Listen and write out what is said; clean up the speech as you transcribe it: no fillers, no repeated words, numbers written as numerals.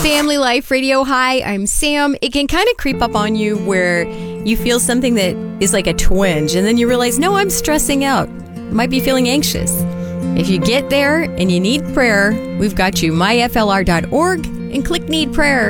Family Life Radio. Hi, I'm Sam. It can kind of creep up on you where you feel something that is like a twinge, and then you realize, no, I'm stressing out. I might be feeling anxious. If you get there and you need prayer, we've got you, myflr.org, and click Need Prayer.